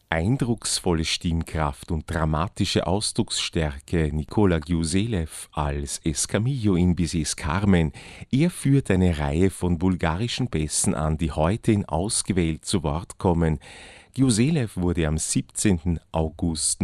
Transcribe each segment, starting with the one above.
Eindrucksvolle Stimmkraft und dramatische Ausdrucksstärke Nicola Giuselev als Escamillo in Bizets Carmen. Er führt eine Reihe von bulgarischen Bässen an, die heute in Ausgewählt zu Wort kommen. Giuselev wurde am 17. August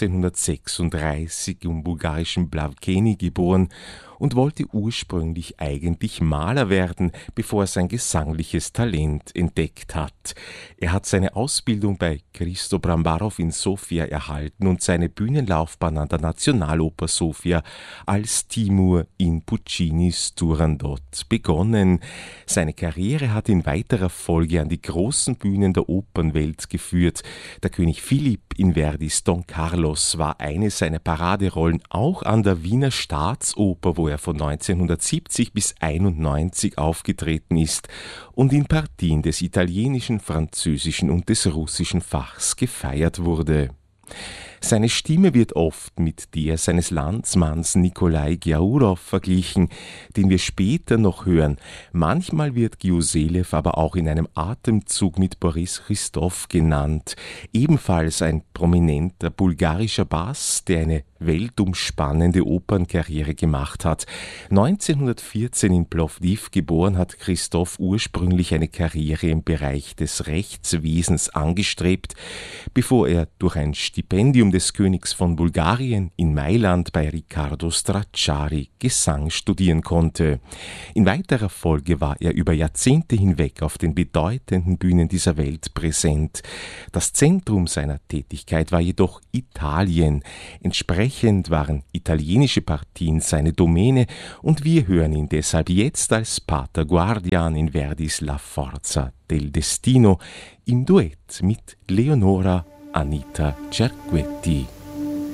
1936 im bulgarischen Blavkeni geboren und wollte ursprünglich eigentlich Maler werden, bevor er sein gesangliches Talent entdeckt hat. Er hat seine Ausbildung bei Christo Brambarov in Sofia erhalten und seine Bühnenlaufbahn an der Nationaloper Sofia als Timur in Puccinis Turandot begonnen. Seine Karriere hat in weiterer Folge an die großen Bühnen der Opernwelt geführt. Der König Philipp in Verdis Don Carlos war eine seiner Paraderollen, auch an der Wiener Staatsoper, wo er von 1970 bis 1991 aufgetreten ist und in Partien des italienischen, französischen und des russischen Fachs gefeiert wurde. Seine Stimme wird oft mit der seines Landsmanns Nikolai Giaurov verglichen, den wir später noch hören. Manchmal wird Giuselev aber auch in einem Atemzug mit Boris Christoff genannt, ebenfalls ein prominenter bulgarischer Bass, der eine weltumspannende Opernkarriere gemacht hat. 1914 in Plovdiv geboren, hat Christoff ursprünglich eine Karriere im Bereich des Rechtswesens angestrebt, bevor er durch ein Stipendium des Königs von Bulgarien in Mailand bei Riccardo Stracciari Gesang studieren konnte. In weiterer Folge war er über Jahrzehnte hinweg auf den bedeutenden Bühnen dieser Welt präsent. Das Zentrum seiner Tätigkeit war jedoch Italien. Entsprechend waren italienische Partien seine Domäne und wir hören ihn deshalb jetzt als Pater Guardian in Verdis La Forza del Destino im Duett mit Leonora Anita Cerquetti.